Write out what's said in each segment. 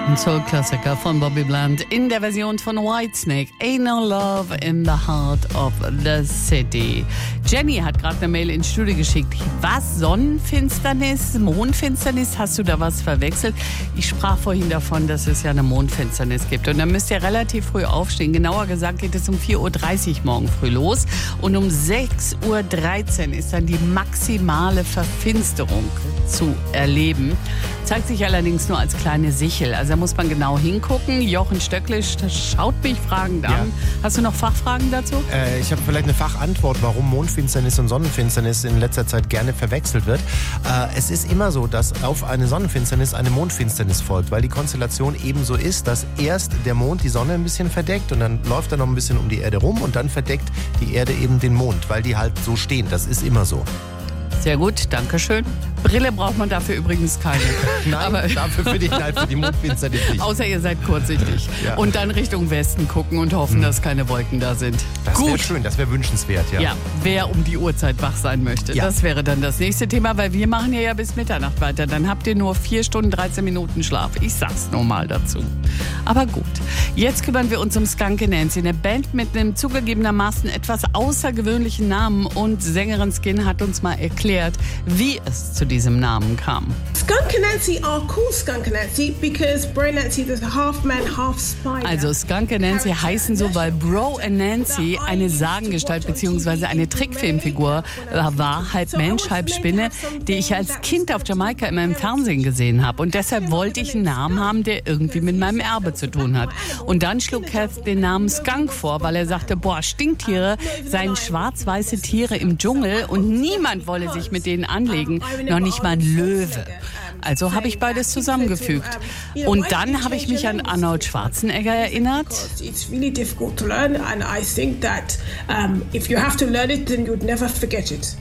Ein Soul-Klassiker von Bobby Bland in der Version von Whitesnake. Ain't no love in the heart of the city. Jenny hat gerade eine Mail ins Studio geschickt. Was? Sonnenfinsternis? Mondfinsternis? Hast du da was verwechselt? Ich sprach vorhin davon, dass es ja eine Mondfinsternis gibt. Und dann müsst ihr relativ früh aufstehen. Genauer gesagt geht es um 4.30 Uhr morgen früh los. Und um 6.13 Uhr ist dann die maximale Verfinsterung zu erleben. Zeigt sich allerdings nur als kleine Sichel. Also da muss man genau hingucken. Jochen Stöckle schaut mich fragend an. Ja. Hast du noch Fachfragen dazu? Ich habe vielleicht eine Fachantwort, warum Mondfinsternis und Sonnenfinsternis in letzter Zeit gerne verwechselt wird. Es ist immer so, dass auf eine Sonnenfinsternis eine Mondfinsternis folgt, weil die Konstellation eben so ist, dass erst der Mond die Sonne ein bisschen verdeckt und dann läuft er noch ein bisschen um die Erde rum und dann verdeckt die Erde eben den Mond, weil die halt so stehen. Das ist immer so. Sehr gut, danke schön. Brille braucht man dafür übrigens keine. Nein, aber dafür für die Mondfinsternis nicht. Außer ihr seid kurzsichtig. Ja. Und dann Richtung Westen gucken und hoffen, dass keine Wolken da sind. Das wäre schön, das wäre wünschenswert, ja. Ja, wer um die Uhrzeit wach sein möchte. Ja. Das wäre dann das nächste Thema, weil wir machen ja bis Mitternacht weiter. Dann habt ihr nur 4 Stunden, 13 Minuten Schlaf. Ich sag's nur mal dazu. Aber gut, jetzt kümmern wir uns um Skunky Nancy, eine Band mit einem zugegebenermaßen etwas außergewöhnlichen Namen. Und Sängerin Skin hat uns mal erklärt, wie es zu diesem Namen kam. Skunky Nancy are called Skunky Nancy because Bro Nancy is half man, half spider. Also Skunky Nancy heißen so, weil Bro and Nancy eine Sagengestalt bzw. eine Trickfilmfigur war, halb Mensch, halb Spinne, die ich als Kind auf Jamaika immer im Fernsehen gesehen habe. Und deshalb wollte ich einen Namen haben, der irgendwie mit meinem Erbe zu tun hat. Und dann schlug Kev den Namen Skunk vor, weil er sagte, boah, Stinktiere seien schwarz-weiße Tiere im Dschungel und niemand wolle sich mit denen anlegen, noch nicht mal ein Löwe. Also habe ich beides zusammengefügt. Und dann habe ich mich an Arnold Schwarzenegger erinnert. It's really difficult to learn and I think that if you have to learn it, then you'd never forget it.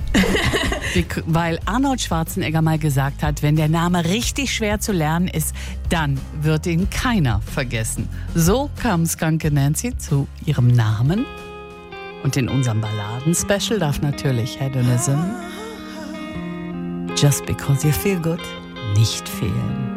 Weil Arnold Schwarzenegger mal gesagt hat, wenn der Name richtig schwer zu lernen ist, dann wird ihn keiner vergessen. So kam Skunky Nancy zu ihrem Namen. Und in unserem Balladen-Special darf natürlich Hedonism, Just Because You Feel Good, nicht fehlen.